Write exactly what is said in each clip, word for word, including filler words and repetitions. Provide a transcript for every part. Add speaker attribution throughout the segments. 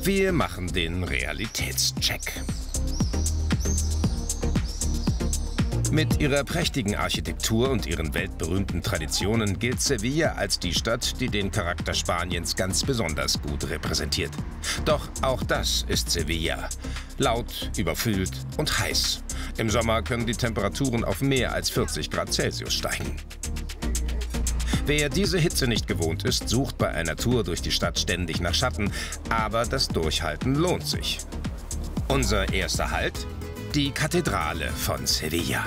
Speaker 1: Wir machen den Realitätscheck. Mit ihrer prächtigen Architektur und ihren weltberühmten Traditionen gilt Sevilla als die Stadt, die den Charakter Spaniens ganz besonders gut repräsentiert. Doch auch das ist Sevilla. Laut, überfüllt und heiß. Im Sommer können die Temperaturen auf mehr als vierzig Grad Celsius steigen. Wer diese Hitze nicht gewohnt ist, sucht bei einer Tour durch die Stadt ständig nach Schatten. Aber das Durchhalten lohnt sich. Unser erster Halt: die Kathedrale von Sevilla.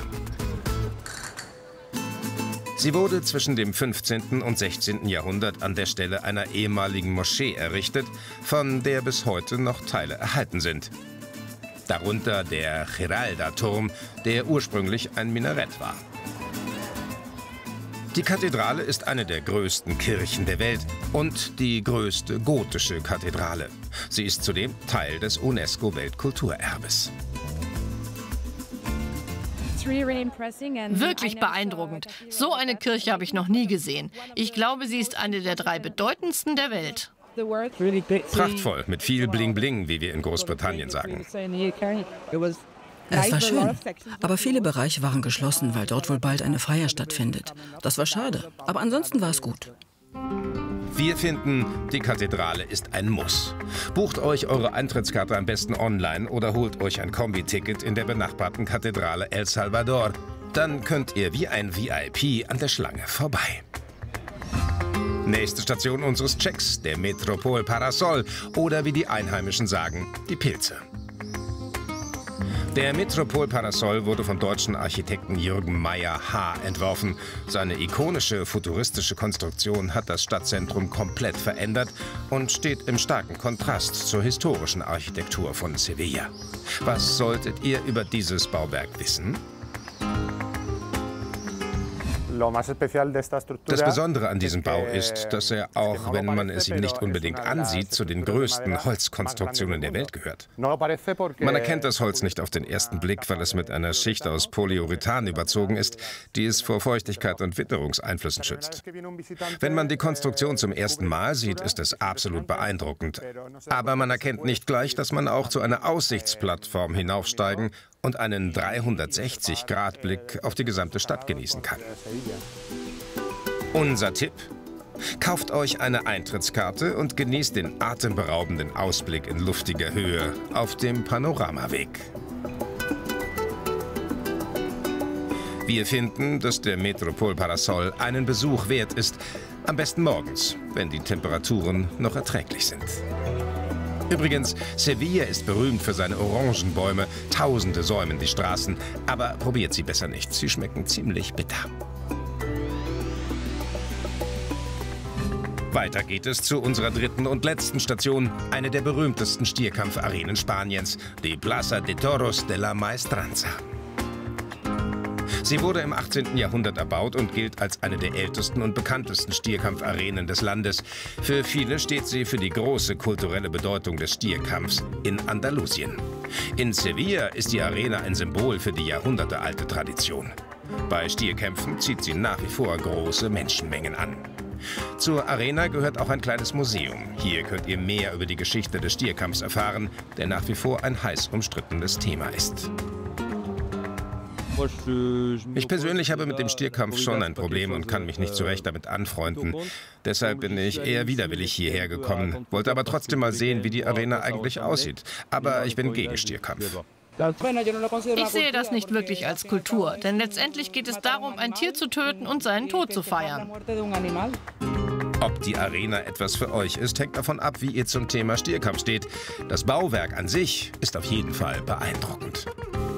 Speaker 1: Sie wurde zwischen dem fünfzehnten und sechzehnten Jahrhundert an der Stelle einer ehemaligen Moschee errichtet, von der bis heute noch Teile erhalten sind. Darunter der Giralda-Turm, der ursprünglich ein Minarett war. Die Kathedrale ist eine der größten Kirchen der Welt und die größte gotische Kathedrale. Sie ist zudem Teil des UNESCO-Weltkulturerbes.
Speaker 2: Wirklich beeindruckend. So eine Kirche habe ich noch nie gesehen. Ich glaube, sie ist eine der drei bedeutendsten der Welt.
Speaker 1: Prachtvoll, mit viel Bling-Bling, wie wir in Großbritannien sagen.
Speaker 3: Es war schön, aber viele Bereiche waren geschlossen, weil dort wohl bald eine Feier stattfindet. Das war schade, aber ansonsten war es gut.
Speaker 1: Wir finden, die Kathedrale ist ein Muss. Bucht euch eure Eintrittskarte am besten online oder holt euch ein Kombi-Ticket in der benachbarten Kathedrale El Salvador. Dann könnt ihr wie ein V I P an der Schlange vorbei. Nächste Station unseres Checks, der Metropol Parasol oder wie die Einheimischen sagen, die Pilze. Der Metropol Parasol wurde vom deutschen Architekten Jürgen Meyer H. entworfen. Seine ikonische futuristische Konstruktion hat das Stadtzentrum komplett verändert und steht im starken Kontrast zur historischen Architektur von Sevilla. Was solltet ihr über dieses Bauwerk wissen? Das Besondere an diesem Bau ist, dass er, auch wenn man es ihm nicht unbedingt ansieht, zu den größten Holzkonstruktionen der Welt gehört. Man erkennt das Holz nicht auf den ersten Blick, weil es mit einer Schicht aus Polyurethan überzogen ist, die es vor Feuchtigkeit und Witterungseinflüssen schützt. Wenn man die Konstruktion zum ersten Mal sieht, ist es absolut beeindruckend. Aber man erkennt nicht gleich, dass man auch zu einer Aussichtsplattform hinaufsteigen und einen dreihundertsechzig Grad Blick auf die gesamte Stadt genießen kann. Unser Tipp: Kauft euch eine Eintrittskarte und genießt den atemberaubenden Ausblick in luftiger Höhe auf dem Panoramaweg. Wir finden, dass der Metropol Parasol einen Besuch wert ist, am besten morgens, wenn die Temperaturen noch erträglich sind. Übrigens, Sevilla ist berühmt für seine Orangenbäume. Tausende säumen die Straßen, aber probiert sie besser nicht. Sie schmecken ziemlich bitter. Weiter geht es zu unserer dritten und letzten Station, eine der berühmtesten Stierkampfarenen Spaniens, die Plaza de Toros de la Maestranza. Sie wurde im achtzehnten Jahrhundert erbaut und gilt als eine der ältesten und bekanntesten Stierkampfarenen des Landes. Für viele steht sie für die große kulturelle Bedeutung des Stierkampfs in Andalusien. In Sevilla ist die Arena ein Symbol für die jahrhundertealte Tradition. Bei Stierkämpfen zieht sie nach wie vor große Menschenmengen an. Zur Arena gehört auch ein kleines Museum. Hier könnt ihr mehr über die Geschichte des Stierkampfs erfahren, der nach wie vor ein heiß umstrittenes Thema ist. Ich persönlich habe mit dem Stierkampf schon ein Problem und kann mich nicht so recht damit anfreunden. Deshalb bin ich eher widerwillig hierher gekommen, wollte aber trotzdem mal sehen, wie die Arena eigentlich aussieht. Aber ich bin gegen Stierkampf.
Speaker 2: Ich sehe das nicht wirklich als Kultur, denn letztendlich geht es darum, ein Tier zu töten und seinen Tod zu feiern.
Speaker 1: Ob die Arena etwas für euch ist, hängt davon ab, wie ihr zum Thema Stierkampf steht. Das Bauwerk an sich ist auf jeden Fall beeindruckend.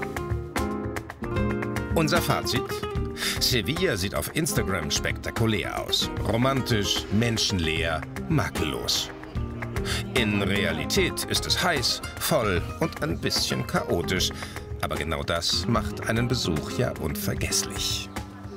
Speaker 1: Unser Fazit: Sevilla sieht auf Instagram spektakulär aus. Romantisch, menschenleer, makellos. In Realität ist es heiß, voll und ein bisschen chaotisch. Aber genau das macht einen Besuch ja unvergesslich.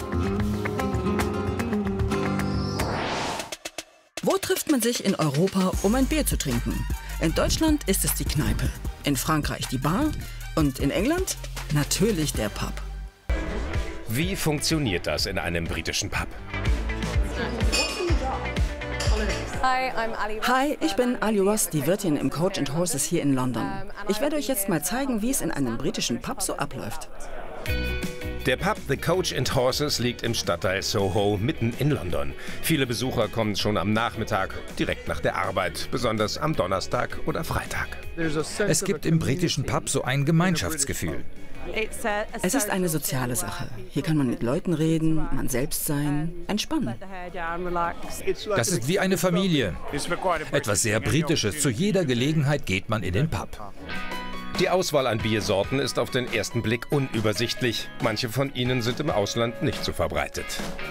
Speaker 3: Wo trifft man sich in Europa, um ein Bier zu trinken? In Deutschland ist es die Kneipe, in Frankreich die Bar und in England natürlich der Pub.
Speaker 1: Wie funktioniert das in einem britischen Pub?
Speaker 3: Hi, ich bin Ali Ross, die Wirtin im Coach and Horses hier in London. Ich werde euch jetzt mal zeigen, wie es in einem britischen Pub so abläuft.
Speaker 1: Der Pub The Coach and Horses liegt im Stadtteil Soho, mitten in London. Viele Besucher kommen schon am Nachmittag, direkt nach der Arbeit, besonders am Donnerstag oder Freitag.
Speaker 4: Es gibt im britischen Pub so ein Gemeinschaftsgefühl.
Speaker 3: Es ist eine soziale Sache. Hier kann man mit Leuten reden, man selbst sein, entspannen.
Speaker 4: Das ist wie eine Familie. Etwas sehr Britisches. Zu jeder Gelegenheit geht man in den Pub.
Speaker 1: Die Auswahl an Biersorten ist auf den ersten Blick unübersichtlich. Manche von ihnen sind im Ausland nicht so verbreitet.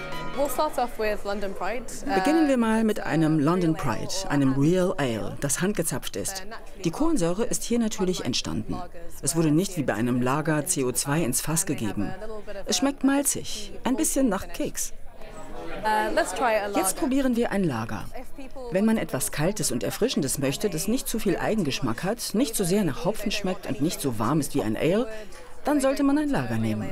Speaker 3: Beginnen wir mal mit einem London Pride, einem Real Ale, das handgezapft ist. Die Kohlensäure ist hier natürlich entstanden. Es wurde nicht wie bei einem Lager C O zwei ins Fass gegeben. Es schmeckt malzig, ein bisschen nach Keks. Jetzt probieren wir ein Lager. Wenn man etwas Kaltes und Erfrischendes möchte, das nicht zu viel Eigengeschmack hat, nicht so sehr nach Hopfen schmeckt und nicht so warm ist wie ein Ale, dann sollte man ein Lager nehmen.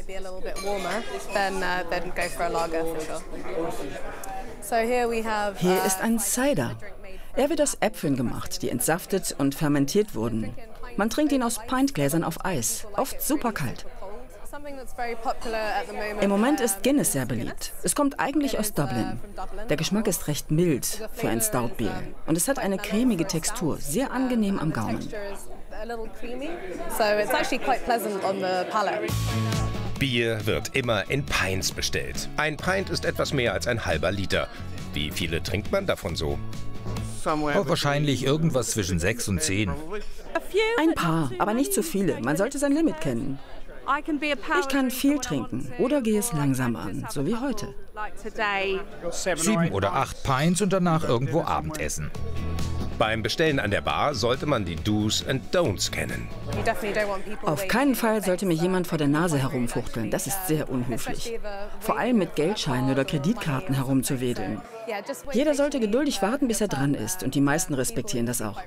Speaker 3: Hier ist ein Cider. Er wird aus Äpfeln gemacht, die entsaftet und fermentiert wurden. Man trinkt ihn aus Pintgläsern auf Eis, oft super kalt. Im Moment ist Guinness sehr beliebt. Es kommt eigentlich aus Dublin. Der Geschmack ist recht mild für ein Stout-Bier. Und es hat eine cremige Textur, sehr angenehm am Gaumen.
Speaker 1: Bier wird immer in Pints bestellt. Ein Pint ist etwas mehr als ein halber Liter. Wie viele trinkt man davon so?
Speaker 4: Oh, wahrscheinlich irgendwas zwischen sechs und zehn.
Speaker 3: Ein paar, aber nicht zu viele. Man sollte sein Limit kennen. Ich kann viel trinken oder gehe es langsam an, so wie heute.
Speaker 4: Sieben oder acht Pints und danach irgendwo Abendessen.
Speaker 1: Beim Bestellen an der Bar sollte man die Do's and Don'ts kennen.
Speaker 3: Auf keinen Fall sollte mir jemand vor der Nase herumfuchteln. Das ist sehr unhöflich. Vor allem mit Geldscheinen oder Kreditkarten herumzuwedeln. Jeder sollte geduldig warten, bis er dran ist. Und die meisten respektieren das auch.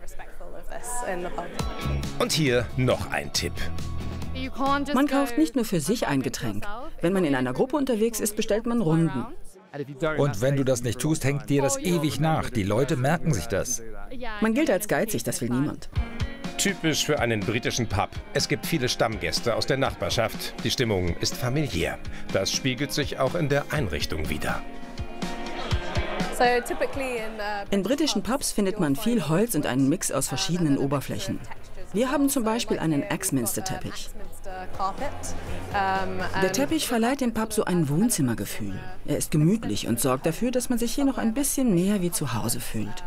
Speaker 1: Und hier noch ein Tipp.
Speaker 3: Man kauft nicht nur für sich ein Getränk. Wenn man in einer Gruppe unterwegs ist, bestellt man Runden.
Speaker 4: Und wenn du das nicht tust, hängt dir das ewig nach. Die Leute merken sich das.
Speaker 3: Man gilt als geizig, das will niemand.
Speaker 1: Typisch für einen britischen Pub. Es gibt viele Stammgäste aus der Nachbarschaft. Die Stimmung ist familiär. Das spiegelt sich auch in der Einrichtung wider.
Speaker 3: In britischen Pubs findet man viel Holz und einen Mix aus verschiedenen Oberflächen. Wir haben zum Beispiel einen Axminster-Teppich. Der Teppich verleiht dem Pub so ein Wohnzimmergefühl. Er ist gemütlich und sorgt dafür, dass man sich hier noch ein bisschen mehr wie zu Hause fühlt.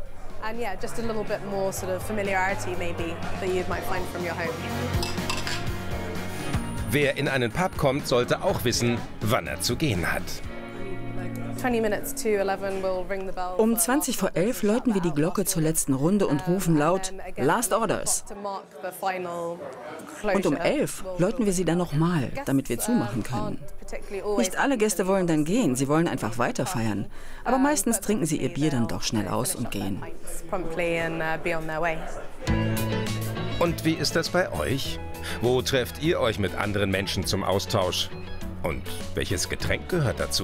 Speaker 1: Wer in einen Pub kommt, sollte auch wissen, wann er zu gehen hat.
Speaker 3: Um zwanzig vor elf läuten wir die Glocke zur letzten Runde und rufen laut Last Orders. Und um elf läuten wir sie dann nochmal, damit wir zumachen können. Nicht alle Gäste wollen dann gehen, sie wollen einfach weiter feiern. Aber meistens trinken sie ihr Bier dann doch schnell aus und gehen.
Speaker 1: Und wie ist das bei euch? Wo trefft ihr euch mit anderen Menschen zum Austausch? Und welches Getränk gehört dazu?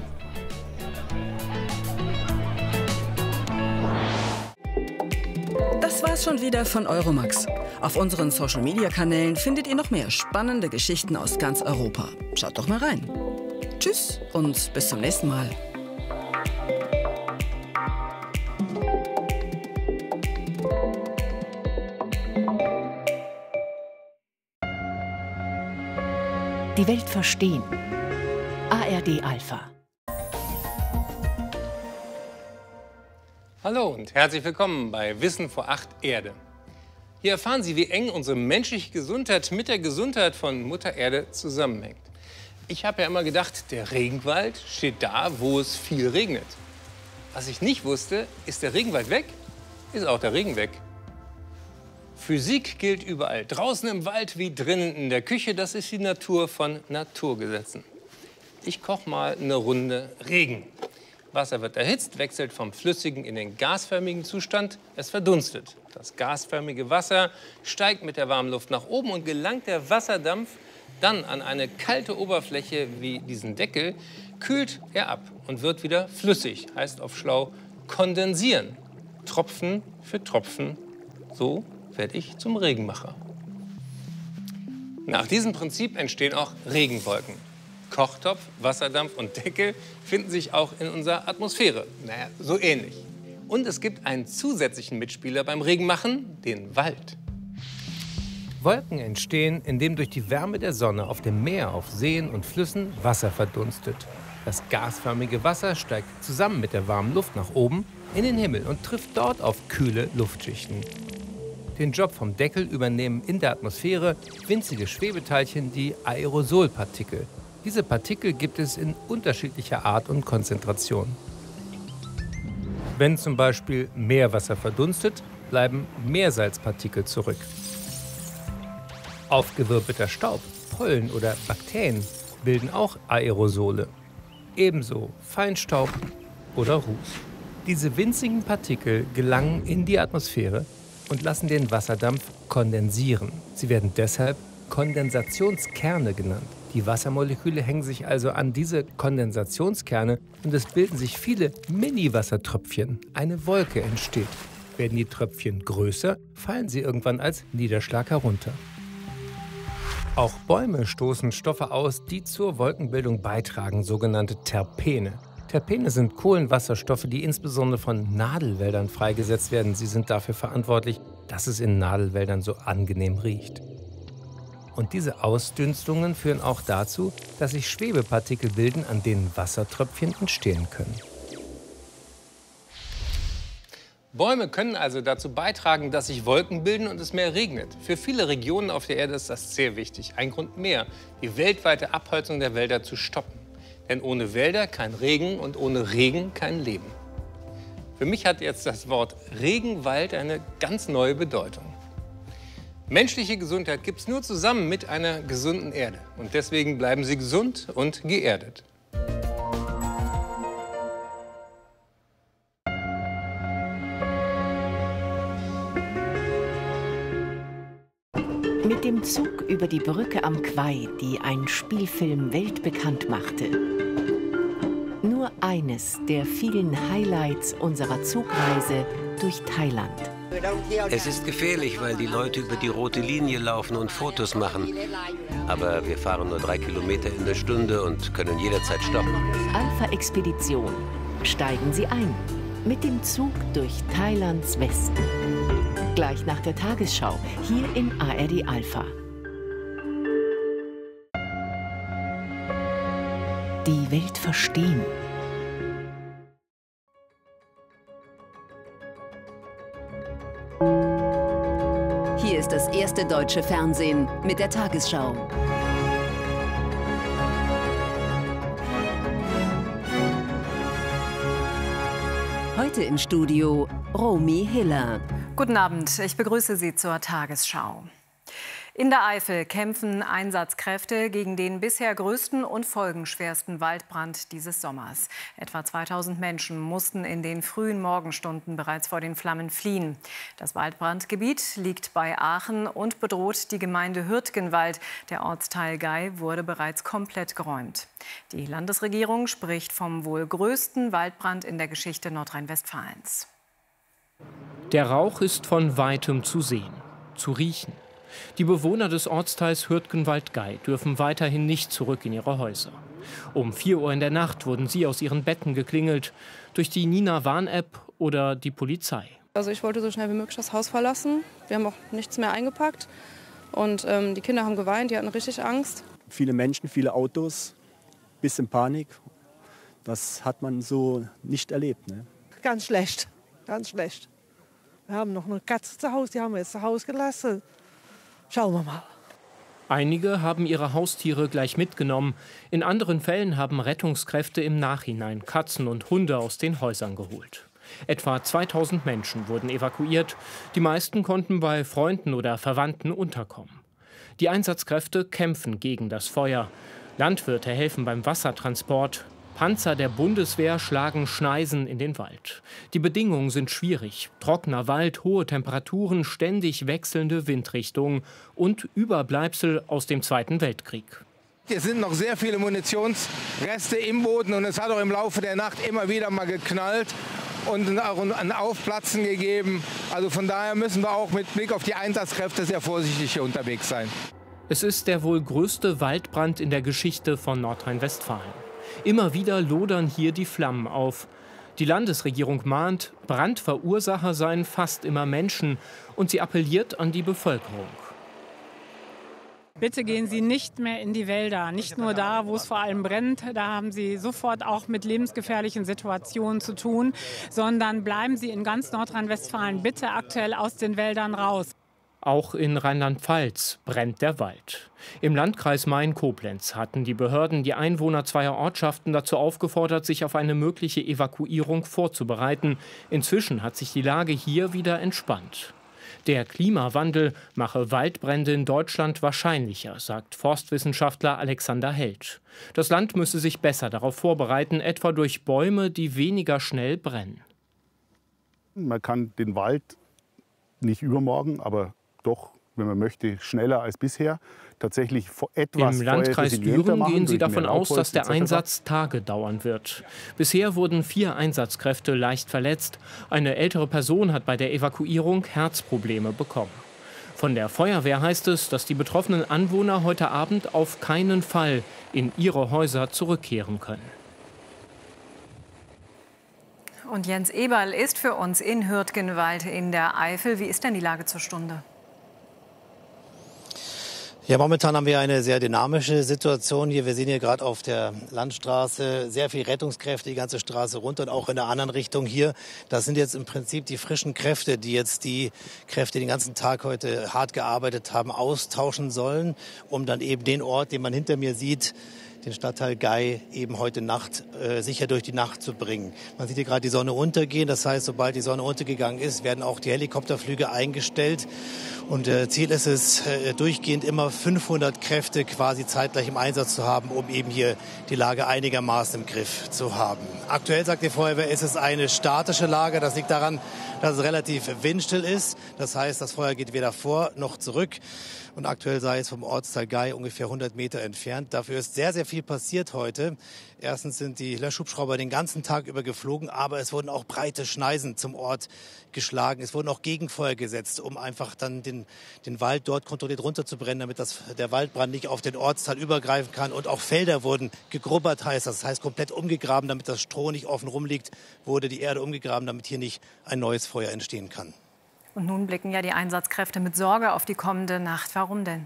Speaker 3: Das war's schon wieder von Euromax. Auf unseren Social-Media-Kanälen findet ihr noch mehr spannende Geschichten aus ganz Europa. Schaut doch mal rein. Tschüss und bis zum nächsten Mal.
Speaker 5: Die Welt verstehen. A R D Alpha.
Speaker 6: Hallo und herzlich willkommen bei Wissen vor acht Erde. Hier erfahren Sie, wie eng unsere menschliche Gesundheit mit der Gesundheit von Mutter Erde zusammenhängt. Ich habe ja immer gedacht, der Regenwald steht da, wo es viel regnet. Was ich nicht wusste, ist der Regenwald weg, ist auch der Regen weg. Physik gilt überall, draußen im Wald wie drinnen in der Küche, das ist die Natur von Naturgesetzen. Ich koche mal eine Runde Regen. Wasser wird erhitzt, wechselt vom flüssigen in den gasförmigen Zustand. Es verdunstet. Das gasförmige Wasser steigt mit der warmen Luft nach oben und gelangt der Wasserdampf dann an eine kalte Oberfläche wie diesen Deckel, kühlt er ab und wird wieder flüssig, heißt auf schlau kondensieren. Tropfen für Tropfen. So werde ich zum Regenmacher. Nach diesem Prinzip entstehen auch Regenwolken. Kochtopf, Wasserdampf und Deckel finden sich auch in unserer Atmosphäre. Naja, so ähnlich. Und es gibt einen zusätzlichen Mitspieler beim Regenmachen, den Wald. Wolken entstehen, indem durch die Wärme der Sonne auf dem Meer, auf Seen und Flüssen Wasser verdunstet. Das gasförmige Wasser steigt zusammen mit der warmen Luft nach oben in den Himmel und trifft dort auf kühle Luftschichten. Den Job vom Deckel übernehmen in der Atmosphäre winzige Schwebeteilchen, die Aerosolpartikel. Diese Partikel gibt es in unterschiedlicher Art und Konzentration. Wenn zum Beispiel Meerwasser verdunstet, bleiben Meersalzpartikel zurück. Aufgewirbelter Staub, Pollen oder Bakterien bilden auch Aerosole. Ebenso Feinstaub oder Ruß. Diese winzigen Partikel gelangen in die Atmosphäre und lassen den Wasserdampf kondensieren. Sie werden deshalb Kondensationskerne genannt. Die Wassermoleküle hängen sich also an diese Kondensationskerne und es bilden sich viele Mini-Wassertröpfchen. Eine Wolke entsteht. Werden die Tröpfchen größer, fallen sie irgendwann als Niederschlag herunter. Auch Bäume stoßen Stoffe aus, die zur Wolkenbildung beitragen, sogenannte Terpene. Terpene sind Kohlenwasserstoffe, die insbesondere von Nadelwäldern freigesetzt werden. Sie sind dafür verantwortlich, dass es in Nadelwäldern so angenehm riecht. Und diese Ausdünstungen führen auch dazu, dass sich Schwebepartikel bilden, an denen Wassertröpfchen entstehen können. Bäume können also dazu beitragen, dass sich Wolken bilden und es mehr regnet. Für viele Regionen auf der Erde ist das sehr wichtig. Ein Grund mehr, die weltweite Abholzung der Wälder zu stoppen. Denn ohne Wälder kein Regen und ohne Regen kein Leben. Für mich hat jetzt das Wort Regenwald eine ganz neue Bedeutung. Menschliche Gesundheit gibt es nur zusammen mit einer gesunden Erde. Und deswegen bleiben Sie gesund und geerdet.
Speaker 5: Mit dem Zug über die Brücke am Kwai, die ein Spielfilm weltbekannt machte. Nur eines der vielen Highlights unserer Zugreise durch Thailand.
Speaker 7: Es ist gefährlich, weil die Leute über die rote Linie laufen und Fotos machen. Aber wir fahren nur drei Kilometer in der Stunde und können jederzeit stoppen.
Speaker 5: Alpha-Expedition. Steigen Sie ein. Mit dem Zug durch Thailands Westen. Gleich nach der Tagesschau, hier in A R D Alpha. Die Welt verstehen.
Speaker 8: Hier ist das erste deutsche Fernsehen mit der Tagesschau. Heute im Studio Romy Hiller.
Speaker 9: Guten Abend, ich begrüße Sie zur Tagesschau. In der Eifel kämpfen Einsatzkräfte gegen den bisher größten und folgenschwersten Waldbrand dieses Sommers. Etwa zweitausend Menschen mussten in den frühen Morgenstunden bereits vor den Flammen fliehen. Das Waldbrandgebiet liegt bei Aachen und bedroht die Gemeinde Hürtgenwald. Der Ortsteil Gei wurde bereits komplett geräumt. Die Landesregierung spricht vom wohl größten Waldbrand in der Geschichte Nordrhein-Westfalens.
Speaker 10: Der Rauch ist von weitem zu sehen, zu riechen. Die Bewohner des Ortsteils Hürtgenwald-Gei dürfen weiterhin nicht zurück in ihre Häuser. Um vier Uhr in der Nacht wurden sie aus ihren Betten geklingelt, durch die Nina-Warn-App oder die Polizei.
Speaker 11: Also ich wollte so schnell wie möglich das Haus verlassen. Wir haben auch nichts mehr eingepackt. Und ähm, die Kinder haben geweint, die hatten richtig Angst.
Speaker 12: Viele Menschen, viele Autos, bisschen Panik. Das hat man so nicht erlebt. Ne?
Speaker 13: Ganz schlecht, ganz schlecht. Wir haben noch eine Katze zu Hause, die haben wir jetzt zu Hause gelassen. Schauen wir mal.
Speaker 10: Einige haben ihre Haustiere gleich mitgenommen. In anderen Fällen haben Rettungskräfte im Nachhinein Katzen und Hunde aus den Häusern geholt. Etwa zweitausend Menschen wurden evakuiert. Die meisten konnten bei Freunden oder Verwandten unterkommen. Die Einsatzkräfte kämpfen gegen das Feuer. Landwirte helfen beim Wassertransport. Panzer der Bundeswehr schlagen Schneisen in den Wald. Die Bedingungen sind schwierig. Trockener Wald, hohe Temperaturen, ständig wechselnde Windrichtungen und Überbleibsel aus dem Zweiten Weltkrieg.
Speaker 14: Es sind noch sehr viele Munitionsreste im Boden und es hat auch im Laufe der Nacht immer wieder mal geknallt. und auch ein Aufplatzen gegeben. Also von daher müssen wir auch mit Blick auf die Einsatzkräfte sehr vorsichtig hier unterwegs sein.
Speaker 10: Es ist der wohl größte Waldbrand in der Geschichte von Nordrhein-Westfalen. Immer wieder lodern hier die Flammen auf. Die Landesregierung mahnt, Brandverursacher seien fast immer Menschen, und sie appelliert an die Bevölkerung.
Speaker 15: Bitte gehen Sie nicht mehr in die Wälder, nicht nur da, wo es vor allem brennt, da haben Sie sofort auch mit lebensgefährlichen Situationen zu tun, sondern bleiben Sie in ganz Nordrhein-Westfalen bitte aktuell aus den Wäldern raus.
Speaker 10: Auch in Rheinland-Pfalz brennt der Wald. Im Landkreis Main-Koblenz hatten die Behörden die Einwohner zweier Ortschaften dazu aufgefordert, sich auf eine mögliche Evakuierung vorzubereiten. Inzwischen hat sich die Lage hier wieder entspannt. Der Klimawandel mache Waldbrände in Deutschland wahrscheinlicher, sagt Forstwissenschaftler Alexander Held. Das Land müsse sich besser darauf vorbereiten, etwa durch Bäume, die weniger schnell brennen.
Speaker 16: Man kann den Wald nicht übermorgen, aber doch, wenn man möchte, schneller als bisher tatsächlich etwas
Speaker 10: Im Landkreis Düren gehen Sie davon aus, dass der Einsatz Tage dauern wird. Bisher wurden vier Einsatzkräfte leicht verletzt. Eine ältere Person hat bei der Evakuierung Herzprobleme bekommen. Von der Feuerwehr heißt es, dass die betroffenen Anwohner heute Abend auf keinen Fall in ihre Häuser zurückkehren können.
Speaker 9: Und Jens Eberl ist für uns in Hürtgenwald in der Eifel. Wie ist denn die Lage zur Stunde?
Speaker 17: Ja, momentan haben wir eine sehr dynamische Situation hier. Wir sehen hier gerade auf der Landstraße sehr viele Rettungskräfte, die ganze Straße runter und auch in der anderen Richtung hier. Das sind jetzt im Prinzip die frischen Kräfte, die jetzt die Kräfte, die den ganzen Tag heute hart gearbeitet haben, austauschen sollen, um dann eben den Ort, den man hinter mir sieht, den Stadtteil Gei eben heute Nacht äh, sicher durch die Nacht zu bringen. Man sieht hier gerade die Sonne untergehen. Das heißt, sobald die Sonne untergegangen ist, werden auch die Helikopterflüge eingestellt. Und äh, Ziel ist es, äh, durchgehend immer fünfhundert Kräfte quasi zeitgleich im Einsatz zu haben, um eben hier die Lage einigermaßen im Griff zu haben. Aktuell, sagt die Feuerwehr, ist es eine statische Lage. Das liegt daran, dass es relativ windstill ist. Das heißt, das Feuer geht weder vor noch zurück. Und aktuell sei es vom Ortsteil Gei ungefähr hundert Meter entfernt. Dafür ist sehr, sehr viel passiert heute. Erstens sind die Löschhubschrauber den ganzen Tag über geflogen, aber es wurden auch breite Schneisen zum Ort geschlagen. Es wurden auch Gegenfeuer gesetzt, um einfach dann den, den Wald dort kontrolliert runterzubrennen, damit das, der Waldbrand nicht auf den Ortsteil übergreifen kann. Und auch Felder wurden gegrubbert, heißt das. Das heißt komplett umgegraben, damit das Stroh nicht offen rumliegt, wurde die Erde umgegraben, damit hier nicht ein neues Feuer entstehen kann.
Speaker 9: Und nun blicken ja die Einsatzkräfte mit Sorge auf die kommende Nacht. Warum denn?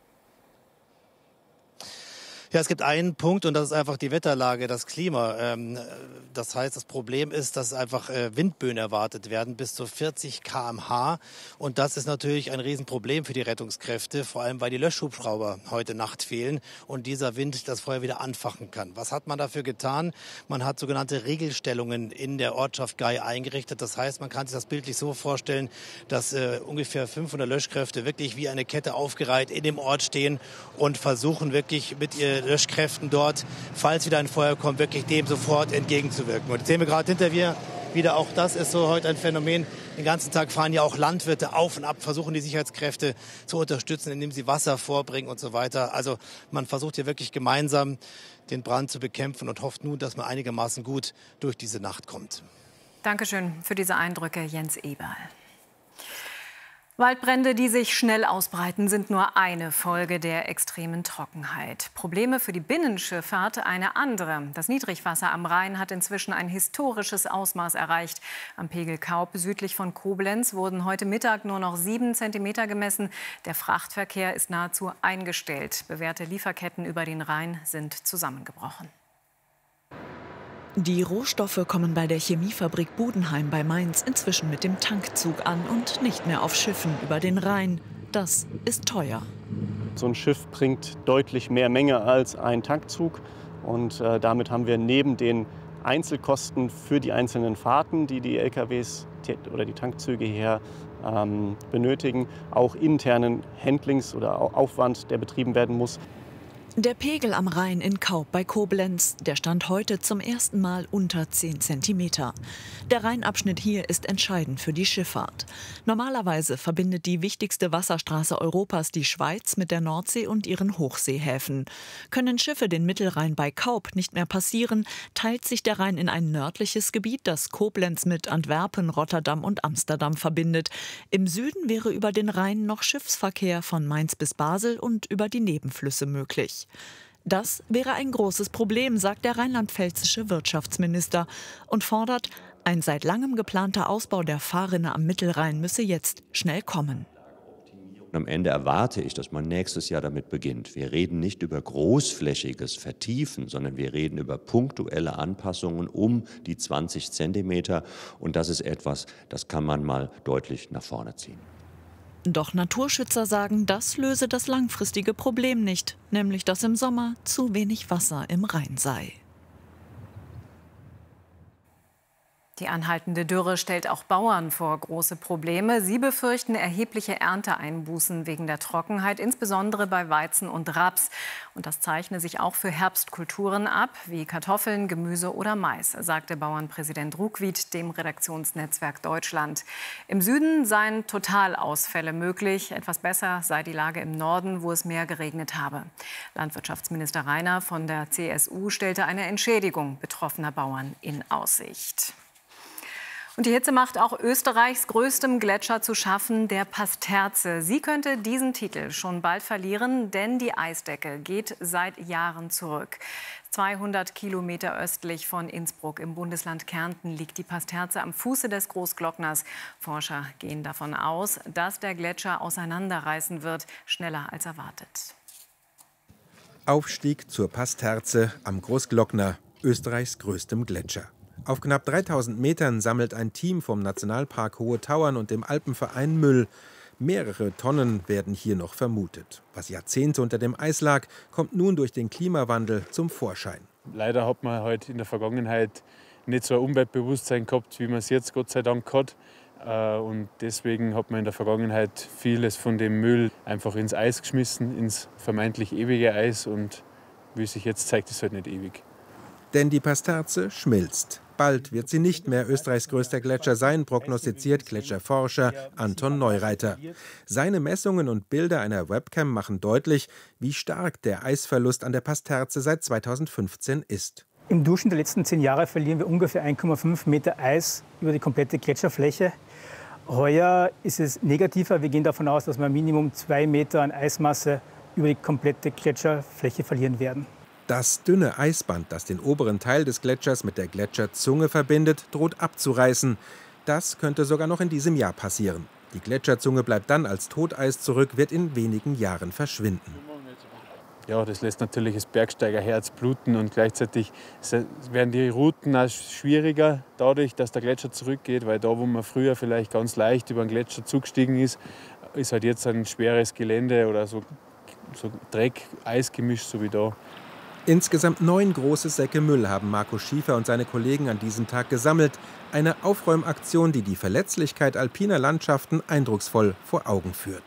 Speaker 17: Ja, es gibt einen Punkt und das ist einfach die Wetterlage, das Klima. Das heißt, das Problem ist, dass einfach Windböen erwartet werden bis zu vierzig Kilometer pro Stunde. Und das ist natürlich ein Riesenproblem für die Rettungskräfte, vor allem weil die Löschhubschrauber heute Nacht fehlen und dieser Wind das Feuer wieder anfachen kann. Was hat man dafür getan? Man hat sogenannte Regelstellungen in der Ortschaft Gei eingerichtet. Das heißt, man kann sich das bildlich so vorstellen, dass äh, ungefähr fünfhundert Löschkräfte wirklich wie eine Kette aufgereiht in dem Ort stehen und versuchen wirklich mit ihren Löschkräften dort, falls wieder ein Feuer kommt, wirklich dem sofort entgegenzuwirken. Und jetzt sehen wir gerade hinter mir wieder, auch das ist so heute ein Phänomen. Den ganzen Tag fahren ja auch Landwirte auf und ab, versuchen die Sicherheitskräfte zu unterstützen, indem sie Wasser vorbringen und so weiter. Also man versucht hier wirklich gemeinsam den Brand zu bekämpfen und hofft nun, dass man einigermaßen gut durch diese Nacht kommt.
Speaker 9: Dankeschön für diese Eindrücke, Jens Eberl. Waldbrände, die sich schnell ausbreiten, sind nur eine Folge der extremen Trockenheit. Probleme für die Binnenschifffahrt eine andere. Das Niedrigwasser am Rhein hat inzwischen ein historisches Ausmaß erreicht. Am Pegel Kaup südlich von Koblenz wurden heute Mittag nur noch sieben Zentimeter gemessen. Der Frachtverkehr ist nahezu eingestellt. Bewährte Lieferketten über den Rhein sind zusammengebrochen.
Speaker 18: Die Rohstoffe kommen bei der Chemiefabrik Budenheim bei Mainz inzwischen mit dem Tankzug an und nicht mehr auf Schiffen über den Rhein. Das ist teuer.
Speaker 19: So ein Schiff bringt deutlich mehr Menge als ein Tankzug. Und äh, damit haben wir neben den Einzelkosten für die einzelnen Fahrten, die die L K Ws oder die Tankzüge hier ähm, benötigen, auch internen Handlings- oder Aufwand, der betrieben werden muss.
Speaker 18: Der Pegel am Rhein in Kaup bei Koblenz, der stand heute zum ersten Mal unter zehn Zentimeter. Der Rheinabschnitt hier ist entscheidend für die Schifffahrt. Normalerweise verbindet die wichtigste Wasserstraße Europas die Schweiz mit der Nordsee und ihren Hochseehäfen. Können Schiffe den Mittelrhein bei Kaup nicht mehr passieren, teilt sich der Rhein in ein nördliches Gebiet, das Koblenz mit Antwerpen, Rotterdam und Amsterdam verbindet. Im Süden wäre über den Rhein noch Schiffsverkehr von Mainz bis Basel und über die Nebenflüsse möglich. Das wäre ein großes Problem, sagt der rheinland-pfälzische Wirtschaftsminister und fordert, ein seit langem geplanter Ausbau der Fahrrinne am Mittelrhein müsse jetzt schnell kommen.
Speaker 20: Am Ende erwarte ich, dass man nächstes Jahr damit beginnt. Wir reden nicht über großflächiges Vertiefen, sondern wir reden über punktuelle Anpassungen um die zwanzig Zentimeter. Und das ist etwas, das kann man mal deutlich nach vorne ziehen.
Speaker 18: Doch Naturschützer sagen, das löse das langfristige Problem nicht, nämlich dass im Sommer zu wenig Wasser im Rhein sei.
Speaker 9: Die anhaltende Dürre stellt auch Bauern vor große Probleme. Sie befürchten erhebliche Ernteeinbußen wegen der Trockenheit, insbesondere bei Weizen und Raps. Und das zeichne sich auch für Herbstkulturen ab, wie Kartoffeln, Gemüse oder Mais, sagte Bauernpräsident Ruckwied dem Redaktionsnetzwerk Deutschland. Im Süden seien Totalausfälle möglich. Etwas besser sei die Lage im Norden, wo es mehr geregnet habe. Landwirtschaftsminister Rainer von der C S U stellte eine Entschädigung betroffener Bauern in Aussicht. Und die Hitze macht auch Österreichs größtem Gletscher zu schaffen, der Pasterze. Sie könnte diesen Titel schon bald verlieren, denn die Eisdecke geht seit Jahren zurück. zweihundert Kilometer östlich von Innsbruck im Bundesland Kärnten liegt die Pasterze am Fuße des Großglockners. Forscher gehen davon aus, dass der Gletscher auseinanderreißen wird, schneller als erwartet.
Speaker 1: Aufstieg zur Pasterze am Großglockner, Österreichs größtem Gletscher. Auf knapp dreitausend Metern sammelt ein Team vom Nationalpark Hohe Tauern und dem Alpenverein Müll. Mehrere Tonnen werden hier noch vermutet. Was Jahrzehnte unter dem Eis lag, kommt nun durch den Klimawandel zum Vorschein.
Speaker 21: Leider hat man halt in der Vergangenheit nicht so ein Umweltbewusstsein gehabt, wie man es jetzt Gott sei Dank hat. Und deswegen hat man in der Vergangenheit vieles von dem Müll einfach ins Eis geschmissen, ins vermeintlich ewige Eis. Und wie sich jetzt zeigt, ist es halt nicht ewig.
Speaker 1: Denn die Pasterze schmilzt. Bald wird sie nicht mehr Österreichs größter Gletscher sein, prognostiziert Gletscherforscher Anton Neureiter. Seine Messungen und Bilder einer Webcam machen deutlich, wie stark der Eisverlust an der Pasterze seit zweitausendfünfzehn ist.
Speaker 22: Im Durchschnitt der letzten zehn Jahre verlieren wir ungefähr eins Komma fünf Meter Eis über die komplette Gletscherfläche. Heuer ist es negativer. Wir gehen davon aus, dass wir Minimum zwei Meter an Eismasse über die komplette Gletscherfläche verlieren werden.
Speaker 1: Das dünne Eisband, das den oberen Teil des Gletschers mit der Gletscherzunge verbindet, droht abzureißen. Das könnte sogar noch in diesem Jahr passieren. Die Gletscherzunge bleibt dann als Toteis zurück, wird in wenigen Jahren verschwinden.
Speaker 21: Ja, das lässt natürlich das Bergsteigerherz bluten und gleichzeitig werden die Routen auch schwieriger, dadurch, dass der Gletscher zurückgeht, weil da, wo man früher vielleicht ganz leicht über den Gletscher zugestiegen ist, ist halt jetzt ein schweres Gelände oder so, so Dreck, Eisgemisch, so wie da.
Speaker 1: Insgesamt neun große Säcke Müll haben Marco Schiefer und seine Kollegen an diesem Tag gesammelt. Eine Aufräumaktion, die die Verletzlichkeit alpiner Landschaften eindrucksvoll vor Augen führt.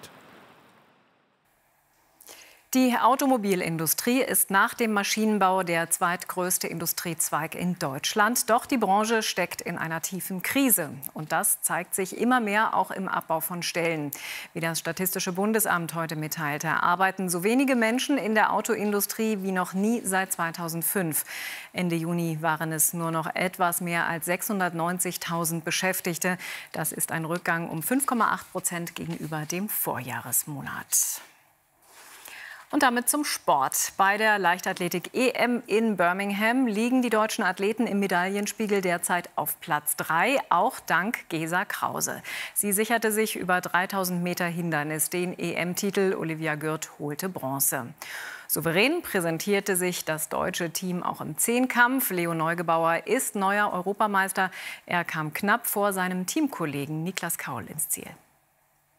Speaker 9: Die Automobilindustrie ist nach dem Maschinenbau der zweitgrößte Industriezweig in Deutschland. Doch die Branche steckt in einer tiefen Krise. Und das zeigt sich immer mehr auch im Abbau von Stellen. Wie das Statistische Bundesamt heute mitteilte, arbeiten so wenige Menschen in der Autoindustrie wie noch nie seit zweitausendfünf. Ende Juni waren es nur noch etwas mehr als sechshundertneunzigtausend Beschäftigte. Das ist ein Rückgang um fünf Komma acht Prozent gegenüber dem Vorjahresmonat. Und damit zum Sport. Bei der Leichtathletik-E M in Birmingham liegen die deutschen Athleten im Medaillenspiegel derzeit auf Platz drei, auch dank Gesa Krause. Sie sicherte sich über dreitausend Meter Hindernis den E M-Titel. Olivia Gürt holte Bronze. Souverän präsentierte sich das deutsche Team auch im Zehnkampf. Leo Neugebauer ist neuer Europameister. Er kam knapp vor seinem Teamkollegen Niklas Kaul ins Ziel.